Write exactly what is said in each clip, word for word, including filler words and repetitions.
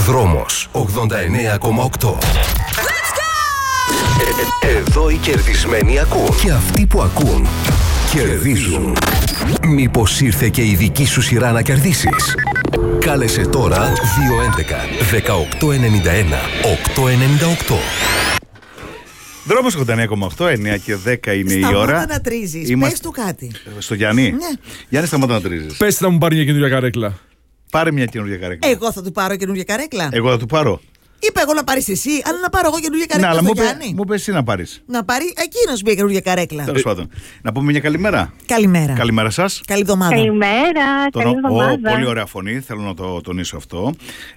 Δρόμος ογδόντα εννέα κόμμα οκτώ. Ε, εδώ οι κερδισμένοι ακούν. Και αυτοί που ακούν κερδίζουν. Μήπως ήρθε και η δική σου σειρά να κερδίσεις? Κάλεσε τώρα δύο έντεκα δεκαοκτώ ενενήντα ένα οκτακόσια ενενήντα οκτώ. Δρόμος ογδόντα εννέα κόμμα οκτώ, εννέα και δέκα είναι η ώρα. Σταμάτα να τρίζεις, Είμαστε... πες του κάτι. Στο Γιάννη. Ναι. Γιάννη, σταμάτα να τρίζεις. Πες να μου πάρει μια καινούργια καρέκλα. Πάρε μια καινούργια καρέκλα. Εγώ θα του πάρω καινούργια καρέκλα. Εγώ θα του πάρω. Είπα εγώ να πάρεις εσύ, αλλά να πάρω εγώ καινούργια καρέκλα. Ναι, αλλά στο μου, Γιάννη. μου πες εσύ να πάρεις. Να πάρει εκείνος μια καινούργια καρέκλα. Τέλος πάντων. Να πούμε μια καλημέρα. Καλημέρα. Καλημέρα σας. Καλή εβδομάδα. Καλημέρα, Τον... καλή εβδομάδα. Oh, πολύ ωραία φωνή, θέλω να το τονίσω αυτό.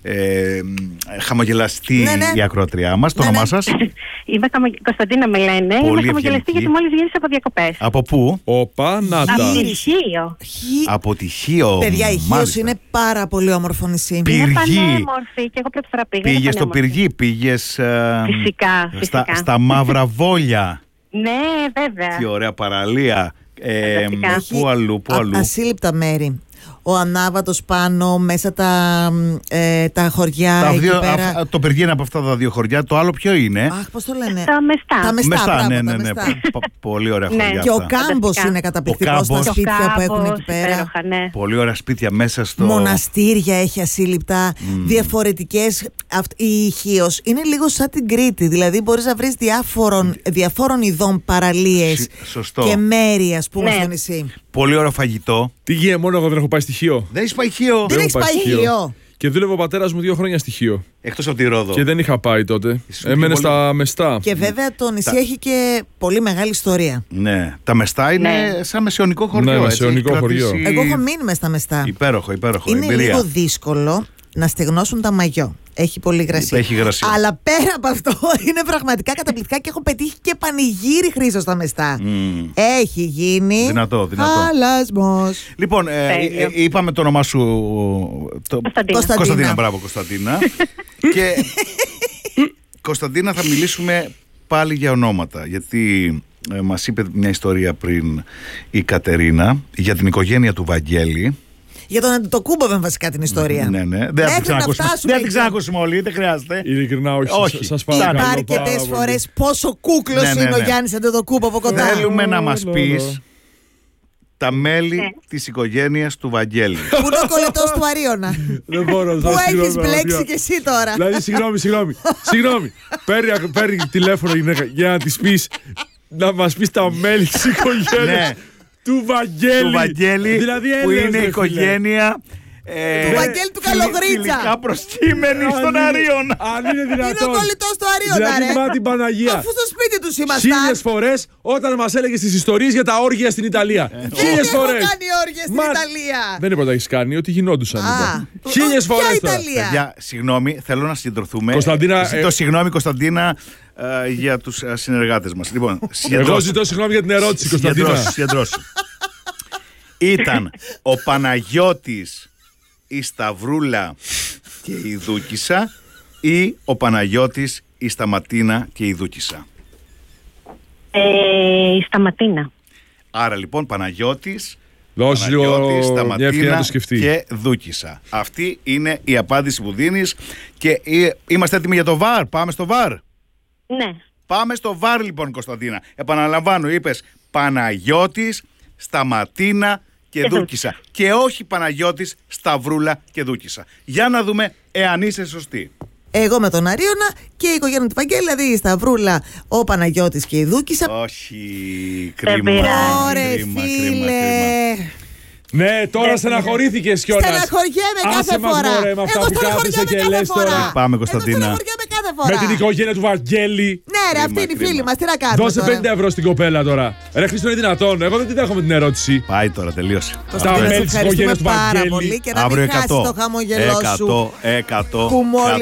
Ε, χαμογελαστή ναι, ναι. η ακροατριά μας. Το ναι, όνομά ναι. σας? Είμαι χαμο... Κωνσταντίνα με λένε. Πολύ Είμαι χαμογελαστή ευγενική. γιατί μόλις γύρισα από διακοπές. Από πού? Όπα, να τα. Από τη Χίο. Χι... Από τη Χίο. Παιδιά, η Χίος μάλιστα. είναι πάρα πολύ όμορφο νησί. Πυργή. Είναι πανέμορφη και εγώ πρώτη φορά πήγα. Πήγες είναι στο πανέμορφη. Πυργή, πήγες ε, Φυσικά, στα, φυσικά. στα μαύρα βόλια. Ναι, βέβαια. Τι ωραία παραλία. Ε, Φανταστικά. πού αλλού, πού Α- αλλού. ασύλληπτα μέρη. Ο Ανάβατος πάνω, μέσα τα, ε, τα χωριά Τα εκεί δύο, πέρα. α, το Πυργή είναι από αυτά τα δύο χωριά. Το άλλο ποιο είναι? Αχ, πώς το λένε. Τα μεστά. Τα μεστά, Μεστά, μπράβο, ναι, τα ναι, ναι. μεστά. Πο- Πολύ ωραία Ναι. χωριά Και ο αυτά. Κάμπος Φανταστικά. είναι καταπληκτικός στα Κάμπος. σπίτια που έχουν εκεί Κάμπος, πέρα. υπέροχα, ναι. Πολύ ωραία σπίτια μέσα στο... Μοναστήρια έχει ασύλληπτα, διαφορετικές. Αυτ, η Χίος είναι λίγο σαν την Κρήτη. Δηλαδή μπορείς να βρεις διάφορων, διαφόρων ειδών παραλίες Συ- σωστό. και μέρη, ας πούμε, Ναι. στο νησί. Πολύ ωραίο φαγητό. Τι γίνεται, μόνο εγώ δεν έχω πάει στοιχείο. Δεν είσαι πάει Χίο. Δεν έχω έχεις πάει πάει Χίο. Χίο. Και δούλευε ο πατέρας μου δύο χρόνια στοιχείο. Εκτός από τη Ρόδο. Και δεν είχα πάει τότε. Ήσουν Έμενε πιο πολύ- στα μεστά. Και βέβαια το νησί Τα- έχει και πολύ μεγάλη ιστορία. Ναι. Τα Μεστά είναι Ναι. σαν μεσαιωνικό χωριό. Ναι, έτσι. μεσαιωνικό Έχει χωριό. κρατήσει- Εγώ έχω μείνει μες στα μεστά. Υπέροχο, υπέροχο. Είναι εμπειρία. λίγο δύσκολο να στεγνώσουν τα μαγιό. Έχει πολύ υγρασία. Έχει υγρασία. Αλλά πέρα από αυτό είναι πραγματικά καταπληκτικά και έχω πετύχει και πανηγύρι Χρήστο στα μεστά. Μμμ. Έχει γίνει. Δυνατό, δυνατό. Χαλασμός. Λοιπόν, ε, Τέλειο. ε, είπαμε το όνομά σου. Το... Κωνσταντίνα. Κωνσταντίνα. Κωνσταντίνα, μπράβο, Κωνσταντίνα. Και Κωνσταντίνα, θα μιλήσουμε πάλι για ονόματα. Γιατί ε, μας είπε μια ιστορία πριν η Κατερίνα για την οικογένεια του Βαγγέλη. Για τον Αντιτοκούμποβεν βασικά την ιστορία. Ναι, ναι. Δεν θα την Μέχρι να ξανακούσουμε. φτάσουμε Δεν θα την εκεί. ξανακούσουμε όλοι, δεν χρειάζεται. Ειλικρινά, όχι. Όχι. Σας, σας Φτάνει. παρακαλώ. Είπα αρκετές πάρα πολύ. φορές πόσο κούκλος Ναι, ναι, είναι ο ναι. Γιάννης Αντιτοκούμποβο κοντά. Θέλουμε να μας Λο, λο, πεις λο. τα μέλη Ναι. της οικογένειας του Βαγγέλη. Πού είναι ο κολλητός του Αρίωνα. Δεν μπορώ. Πού σας έχεις συγγνώμη, μπλέξει αγαπητοί. κι εσύ τώρα. Δηλαδή, συγγνώμη, συγγνώμη. Συγγνώμη. Παίρνει, παίρνει τηλέφωνο η γυναίκα για να της πεις, να μας πεις τα μέλη της οικογένειας Ναι. του Βαγγέλη. Του Βαγγέλη, Δηλαδή, που έλεος, είναι ρε, η φίλε. οικογένεια ε, Του Βαγγέλη του Καλογρίτσα. φιλικά προσκύμενη στον Αν είναι- Αρίωνα. Αν είναι Είναι δυνατόν. ο κολλητός του Αρίωνα, Δηλαδή, ρε. θυμάμαι την Παναγία. Αφού στο σπίτι τους ήμασταν. Χίλιες φορές όταν μας έλεγες τις ιστορίες για τα όργια στην Ιταλία. Γιατί Χίλιες έχω φορές. κάνει όργια στην Μα- Ιταλία. Δεν είπα ότι έχεις κάνει, ότι γινόντουσαν. Α, είπα. ο- Χίλιες ποια φορές τώρα. Ιταλία? Παιδιά, συγγνώμη, θέλω να συγκεντρωθούμε. Κωνσταντίνα, Ε, ε, Ζητώ συγγνώμη, Κωνσταντίνα, ε, για τους ε, συνεργάτες μας. Λοιπόν, Εγώ συγκεντρώσου. ζητώ συγγνώμη για την ερώτηση, Κωνσταντίνα. Συγκεντρώσου, συγκεντρώσου. Ήταν ο Παναγιώτης, η Σταυρούλα και η Δούκισσα ή ο Παναγιώτης, η Σταματίνα και η Δούκισσα? Ε, η Σταματίνα. Άρα λοιπόν Παναγιώτης, Δώσε λίγο Παναγιώτης, μια ευκαιρία να Σταματίνα το σκεφτεί. και Δούκισσα. Αυτή είναι η απάντηση που δίνεις. Και ε, είμαστε έτοιμοι για το βαρ. Πάμε στο βαρ. Ναι. Πάμε στο βαρ λοιπόν, Κωνσταντίνα. Επαναλαμβάνω, είπες Παναγιώτης, Σταματίνα και Και Δούκισσα. Και όχι Παναγιώτης, Σταυρούλα και Δούκισσα. Για να δούμε εάν είσαι σωστή. Εγώ με τον Αρίωνα και η οικογένεια του Βαγγέλη, δηλαδή η Σταυρούλα, ο Παναγιώτης και η Δούκισσα. Όχι, κρίμα. πειράζει. Ωρε κρίμα, κρίμα, φίλε. κρίμα. Ναι, τώρα στεναχωρήθηκες κιόλας. Στεναχωριέμαι κάθε Άσε μας, φορά. μωρέ, με αυτά Εγώ που κάθεσαι στεναχωριέμαι και κάθε λες φορά. τώρα. Πάμε, Κωνσταντίνα. Εγώ στεναχωριέμαι κάθε φορά. Με την οικογένεια του Βαγγέλη. Ναι, ρε, Κρίμα, αυτή είναι η κρίμα. φίλη μας. Τι να κάνουμε. Δώσε τώρα. πενήντα ευρώ στην κοπέλα τώρα. Ρε Χρήστο, είναι δυνατόν. Εγώ δεν τη δέχομαι την ερώτηση. Πάει τώρα, τελείωσε. Κωνσταντίνα, Τα σε μέλη της ευχαριστούμε οικογένειας του πάρα Βαγγέλη. πολύ και να Αύριο μην χάσεις εκατό. το χαμόγελό σου εκατό, εκατό. που μόλις